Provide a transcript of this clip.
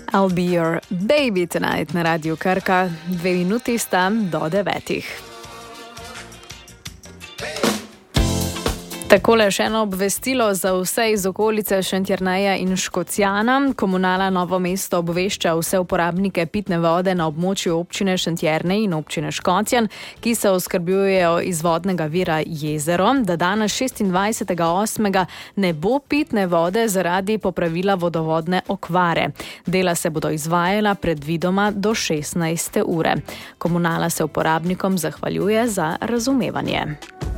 I'll be your baby tonight na Radiu Krka. 2 minuti sta do 9. Takole še eno obvestilo za vse iz okolice Šentjerneja in Škocjana. Komunala Novo mesto obvešča vse uporabnike pitne vode na območju občine Šentjernej in občine Škocjan, ki se oskrbujejo iz vodnega vira Jezero, da danes 26.8. ne bo pitne vode zaradi popravila vodovodne okvare. Dela se bodo izvajala predvidoma do 16. ure. Komunala se uporabnikom zahvaljuje za razumevanje.